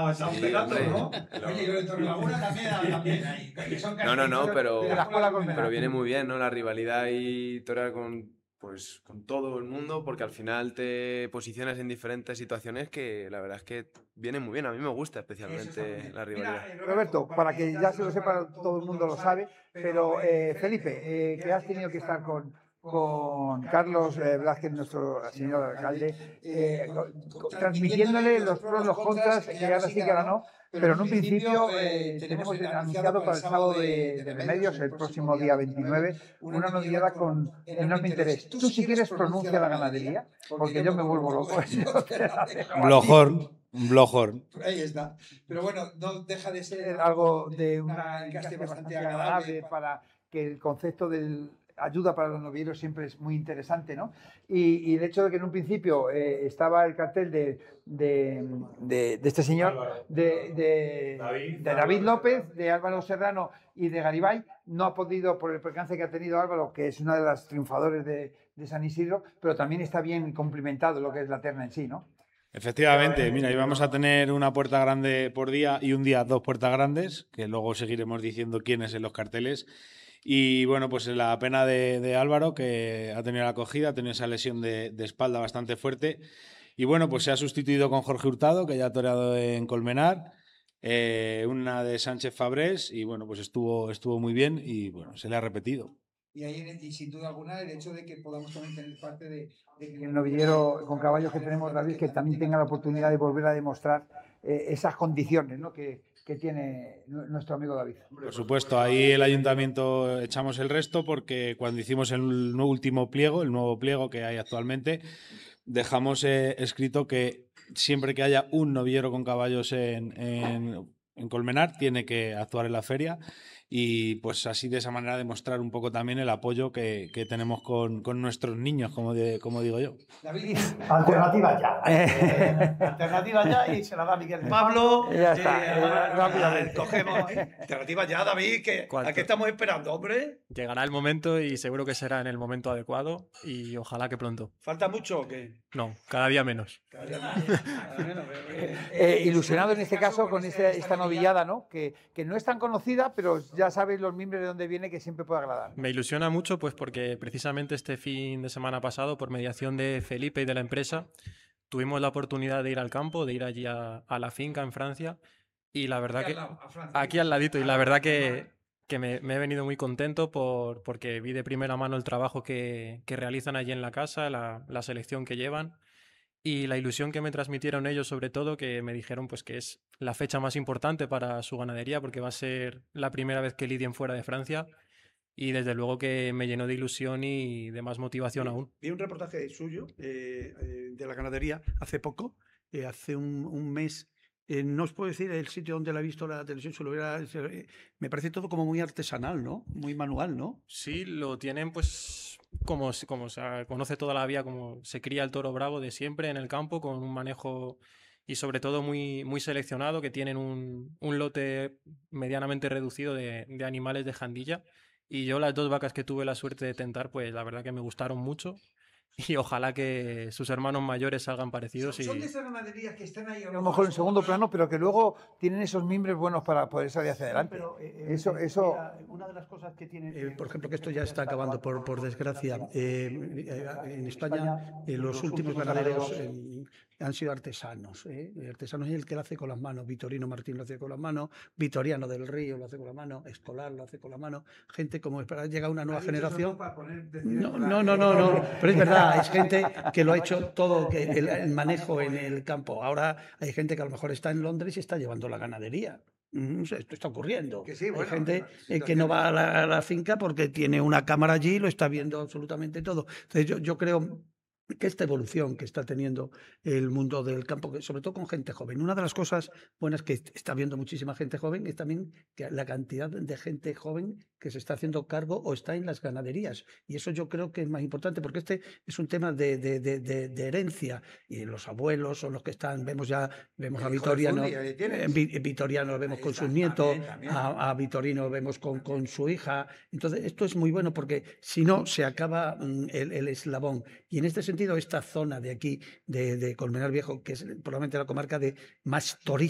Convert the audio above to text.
San Pelato, ¿no? Oye, yo de Torrelaguna también hay. No, pero De la escuela Colmenar. pero viene muy bien, ¿no? La rivalidad y torear con todo el mundo, porque al final te posicionas en diferentes situaciones que la verdad es que viene muy bien. A mí me gusta especialmente la rivalidad. Roberto, para que ya se lo sepa, todo el mundo lo sabe, pero Felipe, que has tenido que estar con Carlos Blázquez, nuestro señor alcalde, transmitiéndole los pros, los contras, que ahora sí que ahora no, pero en un principio tenemos anunciado para el sábado de Remedios, el próximo día 29, una noviada con enorme interés. Tú, si quieres, pronuncia la ganadería, porque yo me vuelvo loco. Blojorn. Ahí está. Pero bueno, no deja de ser algo de una encaste bastante agradable para que el concepto del ayuda para los novilleros siempre es muy interesante, ¿no? Y el hecho de que en un principio estaba el cartel de este señor, de David López, de Álvaro Serrano y de Garibay, no ha podido, por el percance que ha tenido Álvaro, que es una de las triunfadores de San Isidro, pero también está bien cumplimentado lo que es la terna en sí, ¿no? Efectivamente, mira, íbamos a tener una puerta grande por día y un día 2 puertas grandes, que luego seguiremos diciendo quiénes en los carteles. Y bueno, pues la pena de Álvaro, que ha tenido la acogida, ha tenido esa lesión de espalda bastante fuerte. Y bueno, pues se ha sustituido con Jorge Hurtado, que ya ha toreado en Colmenar, una de Sánchez Fabrés, y bueno, pues estuvo muy bien y bueno, se le ha repetido. Y ahí, y sin duda alguna, el hecho de que podamos también tener parte de que el novillero con caballos que tenemos, David, que también tenga la oportunidad de volver a demostrar esas condiciones, ¿no? que tiene nuestro amigo David. Por supuesto, ahí el ayuntamiento echamos el resto porque cuando hicimos el último pliego, el nuevo pliego que hay actualmente, dejamos escrito que siempre que haya un novillero con caballos en Colmenar tiene que actuar en la feria. Y pues así de esa manera demostrar un poco también el apoyo que tenemos con nuestros niños, como digo yo. David, alternativa ya. Alternativa ya y se la da Miguel Pablo. Ya está, rápidamente. Cogemos alternativa ya, David, ¿a qué estamos esperando, hombre? Llegará el momento y seguro que será en el momento adecuado y ojalá que pronto. ¿Falta mucho o qué? No, cada día menos. Ilusionado en este caso con esta novillada, ¿no? Que no es tan conocida, pero ya sabéis los mimbres de dónde viene, que siempre puede agradar. Me ilusiona mucho pues porque precisamente este fin de semana pasado, por mediación de Felipe y de la empresa, tuvimos la oportunidad de ir al campo, de ir allí a la finca en Francia, y la verdad aquí al ladito, y la verdad que me he venido muy contento porque vi de primera mano el trabajo que realizan allí en la casa, la selección que llevan. Y la ilusión que me transmitieron ellos, sobre todo, que me dijeron pues que es la fecha más importante para su ganadería, porque va a ser la primera vez que lidien fuera de Francia. Y desde luego que me llenó de ilusión y de más motivación aún. Vi un reportaje suyo de la ganadería hace poco, hace un mes. No os puedo decir el sitio donde la he visto la televisión, me parece todo como muy artesanal, ¿no? Muy manual, ¿no? Sí, lo tienen pues como se conoce toda la vida, como se cría el toro bravo de siempre en el campo, con un manejo y sobre todo muy, muy seleccionado, que tienen un lote medianamente reducido de animales de jandilla. Y yo las 2 vacas que tuve la suerte de tentar, pues la verdad que me gustaron mucho. Y ojalá que sus hermanos mayores salgan parecidos. Son de esas ganaderías que están ahí a lo mejor en segundo plano, pero que luego tienen esos mimbres buenos para poder salir hacia adelante. Pero, eso una de las cosas que tiene, por ejemplo, que esto ya está acabando por desgracia, en España los últimos ganaderos han sido artesanos. Artesanos es el que lo hace con las manos. Vitorino Martín lo hace con las manos, Vitoriano del Río lo hace con la mano, Escolar lo hace con la mano. Gente como llega una nueva generación. No, pero es verdad, es gente que lo ha hecho todo, que el manejo en el campo. Ahora hay gente que a lo mejor está en Londres y está llevando la ganadería. Esto está ocurriendo. Que sí, bueno, hay gente que no va a la finca porque tiene una cámara allí y lo está viendo absolutamente todo. Entonces yo creo que esta evolución que está teniendo el mundo del campo, sobre todo con gente joven. Una de las cosas buenas que está viendo muchísima gente joven es también que la cantidad de gente joven que se está haciendo cargo o está en las ganaderías. Y eso yo creo que es más importante porque este es un tema de herencia. Y los abuelos son los que están, vemos a Vitoriano, Vitoriano lo vemos con sus nietos, a Vitorino vemos con su hija. Entonces esto es muy bueno porque si no se acaba el eslabón. Y en este sentido esta zona de aquí, de Colmenar Viejo, que es probablemente la comarca de más turistas,